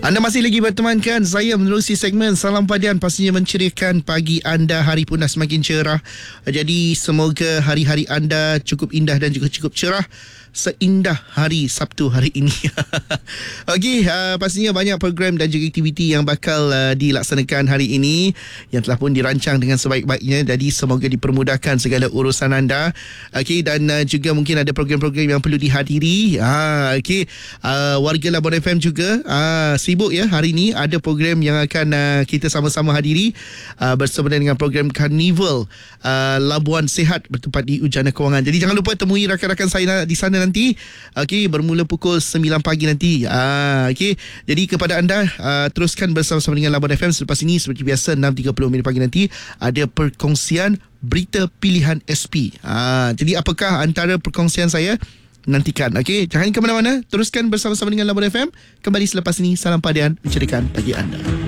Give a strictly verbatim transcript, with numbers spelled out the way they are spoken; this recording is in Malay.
Anda masih lagi bertemankan saya menerusi segmen Salam Padian, pastinya menceriakan pagi anda. Hari pun dah semakin cerah. Jadi semoga hari-hari anda cukup indah dan juga cukup cerah seindah hari Sabtu hari ini. Okey, uh, pastinya banyak program dan juga aktiviti yang bakal uh, dilaksanakan hari ini yang telah pun dirancang dengan sebaik-baiknya. Jadi semoga dipermudahkan segala urusan anda. Okey, dan uh, juga mungkin ada program-program yang perlu dihadiri. Ah, okey, uh, warga Labuan F M juga uh, sibuk ya hari ini. Ada program yang akan uh, kita sama-sama hadiri uh, bersama dengan program Carnival uh, Labuan Sihat bertempat di Ujana Kewangan. Jadi jangan lupa temui rakan-rakan saya di sana nanti. Okey, bermula pukul sembilan pagi nanti. Ah, okey. Jadi kepada anda uh, teruskan bersama-sama dengan Labuan F M. Selepas ini seperti biasa enam tiga puluh minit pagi nanti ada perkongsian berita pilihan S P. Ah, jadi apakah antara perkongsian saya? Nantikan. Okey, jangan ke mana-mana. Teruskan bersama-sama dengan Labuan F M. Kembali selepas ini. Salam Padian menceriakan pagi anda.